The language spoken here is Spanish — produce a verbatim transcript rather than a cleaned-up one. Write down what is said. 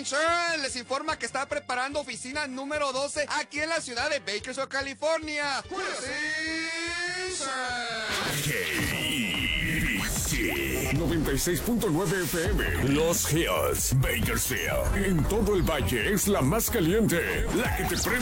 Insurance les informa que está preparando oficina número doce aquí en la ciudad de Bakersfield, California. noventa y seis punto nueve F M. Los Hills, Bakersfield. En todo el valle es la más caliente, la que te prende